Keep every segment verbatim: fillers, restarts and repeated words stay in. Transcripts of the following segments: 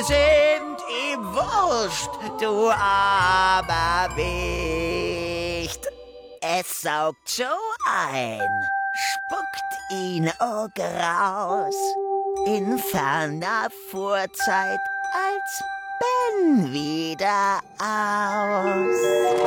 sind ihm wurscht, du armer Wicht. Es saugt Joe ein, spuckt ihn, oh Graus, in ferner Vorzeit als Ben wieder aus.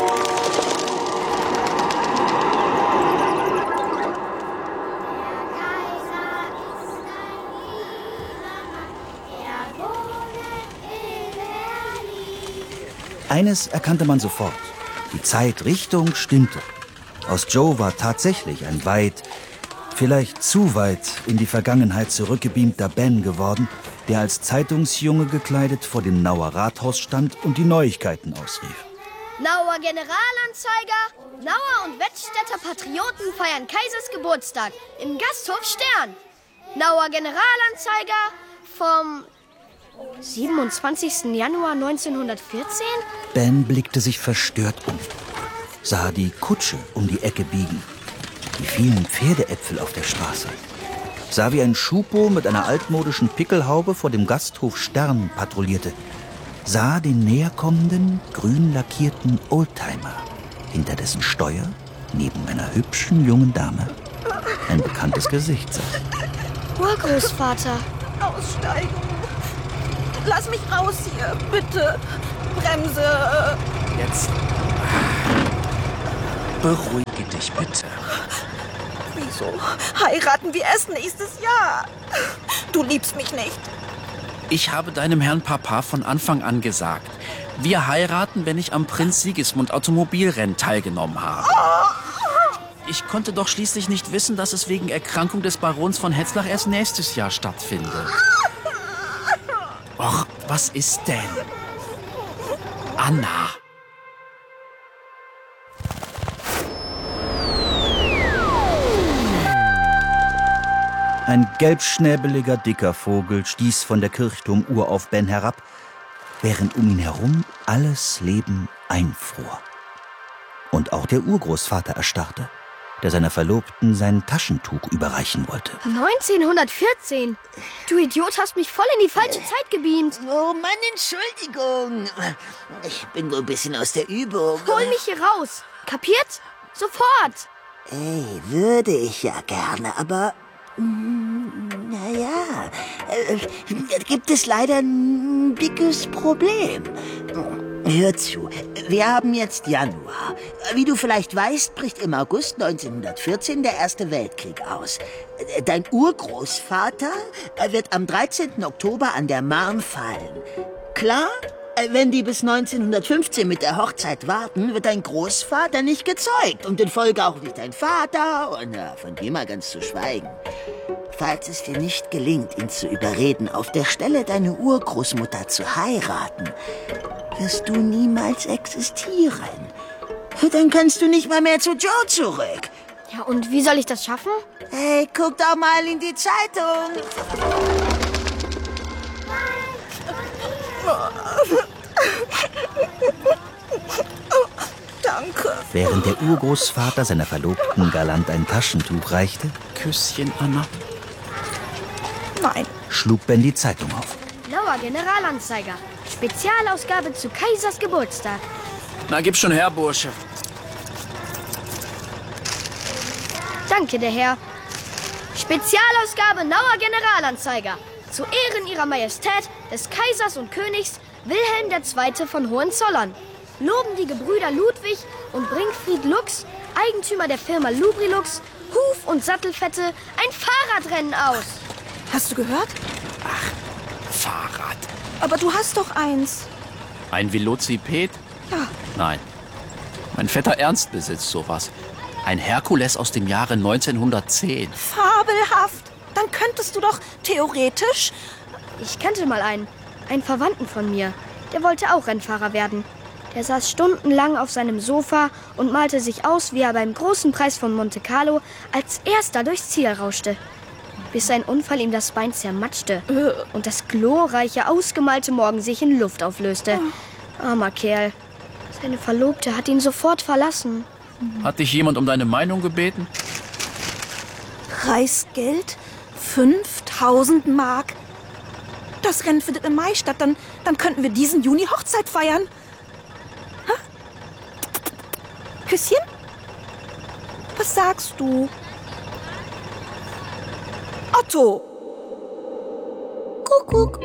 Eines erkannte man sofort. Die Zeitrichtung stimmte. Aus Joe war tatsächlich ein weit, vielleicht zu weit in die Vergangenheit zurückgebeamter Ben geworden, der als Zeitungsjunge gekleidet vor dem Nauer Rathaus stand und die Neuigkeiten ausrief. Nauer Generalanzeiger, Nauer und Wettstädter Patrioten feiern Kaisers Geburtstag im Gasthof Stern. Nauer Generalanzeiger vom siebenundzwanzigsten Januar neunzehnhundertvierzehn? Ben blickte sich verstört um, sah die Kutsche um die Ecke biegen, die vielen Pferdeäpfel auf der Straße, sah wie ein Schupo mit einer altmodischen Pickelhaube vor dem Gasthof Stern patrouillierte, sah den näherkommenden, grün lackierten Oldtimer, hinter dessen Steuer, neben einer hübschen jungen Dame, ein bekanntes Gesicht saß. Urgroßvater. Aussteigen. Lass mich raus hier, bitte. Bremse. Jetzt. Beruhige dich bitte. Wieso heiraten wir erst nächstes Jahr? Du liebst mich nicht. Ich habe deinem Herrn Papa von Anfang an gesagt, wir heiraten, wenn ich am Prinz Sigismund Automobilrennen teilgenommen habe. Ich konnte doch schließlich nicht wissen, dass es wegen Erkrankung des Barons von Hetzlach erst nächstes Jahr stattfindet. Och, was ist denn? Anna. Ein gelbschnäbeliger, dicker Vogel stieß von der Kirchturmuhr auf Ben herab, während um ihn herum alles Leben einfror. Und auch der Urgroßvater erstarrte, der seiner Verlobten sein Taschentuch überreichen wollte. neunzehnhundertvierzehn? Du Idiot, hast mich voll in die falsche Zeit gebeamt. Oh Mann, Entschuldigung. Ich bin wohl ein bisschen aus der Übung. Hol mich hier raus. Kapiert? Sofort. Ey, würde ich ja gerne, aber... Naja, äh, gibt es leider ein dickes Problem. Hör zu, wir haben jetzt Januar. Wie du vielleicht weißt, bricht im August neunzehnhundertvierzehn der Erste Weltkrieg aus. Dein Urgroßvater wird am dreizehnten Oktober an der Marne fallen. Klar? Wenn die bis neunzehnhundertfünfzehn mit der Hochzeit warten, wird dein Großvater nicht gezeugt und in Folge auch nicht dein Vater und ja, von dem mal ganz zu schweigen. Falls es dir nicht gelingt, ihn zu überreden, auf der Stelle deine Urgroßmutter zu heiraten, wirst du niemals existieren. Dann kannst du nicht mal mehr zu Joe zurück. Ja, und wie soll ich das schaffen? Hey, guck doch mal in die Zeitung. Danke. Während der Urgroßvater seiner Verlobten galant ein Taschentuch reichte, Küsschen, Anna. Nein. schlug Ben die Zeitung auf. Nauer Generalanzeiger. Spezialausgabe zu Kaisers Geburtstag. Na, gib schon her, Bursche. Danke, der Herr. Spezialausgabe Nauer Generalanzeiger. Zu Ehren ihrer Majestät, des Kaisers und Königs Wilhelm der Zweite von Hohenzollern. Loben die Gebrüder Ludwig und Bringfried Lux, Eigentümer der Firma Lubrilux, Huf- und Sattelfette, ein Fahrradrennen aus. Hast du gehört? Fahrrad. Aber du hast doch eins. Ein Velociped? Ja. Nein. Mein Vetter Ernst besitzt sowas. Ein Herkules aus dem Jahre neunzehnhundertzehn. Fabelhaft. Dann könntest du doch theoretisch... Ich kannte mal einen, einen Verwandten von mir. Der wollte auch Rennfahrer werden. Der saß stundenlang auf seinem Sofa und malte sich aus, wie er beim großen Preis von Monte Carlo als Erster durchs Ziel rauschte. Bis ein Unfall ihm das Bein zermatschte und das glorreiche, ausgemalte Morgen sich in Luft auflöste. Armer Kerl. Seine Verlobte hat ihn sofort verlassen. Hat dich jemand um deine Meinung gebeten? Preisgeld? fünftausend Mark? Das Rennen findet im Mai statt. Dann, dann könnten wir diesen Juni Hochzeit feiern. Ha? Küsschen? Was sagst du? Otto! Kuckuck.